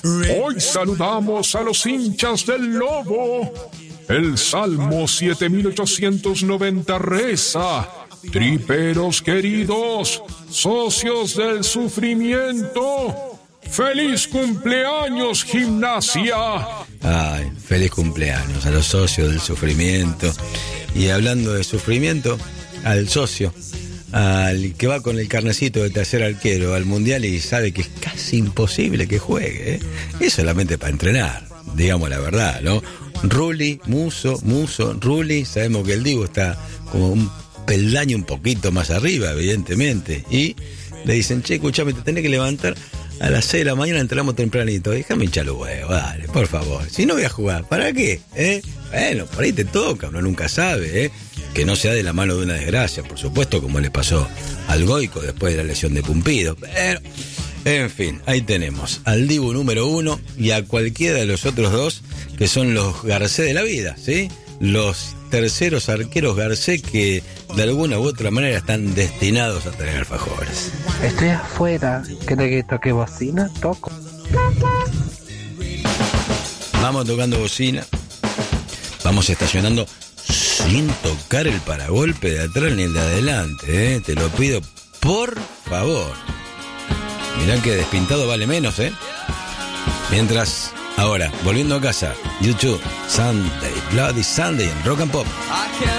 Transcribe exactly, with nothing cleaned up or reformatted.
Hoy saludamos a los hinchas del Lobo. El Salmo siete mil ochocientos noventa reza: triperos queridos, socios del sufrimiento, ¡feliz cumpleaños, Gimnasia! Ay, feliz cumpleaños a los socios del sufrimiento. Y hablando de sufrimiento, al socio, al que va con el carnecito de tercer arquero al mundial y sabe que es casi imposible que juegue, ¿eh? Es solamente para entrenar, digamos la verdad, ¿no? Rulli, Muso, Muso, Rulli, sabemos que el Dibu está como un peldaño un poquito más arriba, evidentemente, y le dicen, che, escuchame, te tenés que levantar a las seis de la mañana, entramos tempranito, déjame hinchar los huevos, dale, por favor, si no voy a jugar, ¿para qué? ¿Eh? Bueno, por ahí te toca, uno nunca sabe, ¿eh? Que no sea de la mano de una desgracia, por supuesto, como le pasó al Goico después de la lesión de Pumpido, pero, en fin, ahí tenemos al Dibu número uno y a cualquiera de los otros dos, que son los Garcé de la vida, ¿sí? Los terceros arqueros Garcé que de alguna u otra manera están destinados a tener alfajores. Estoy afuera, ¿querés que toque bocina? Toco. Vamos tocando bocina, vamos estacionando sin tocar el paragolpe de atrás ni el de adelante, ¿eh? Te lo pido, por favor. Mirá que despintado vale menos, ¿eh? Mientras, ahora, volviendo a casa, YouTube, Sunday, Bloody Sunday en Rock and Pop.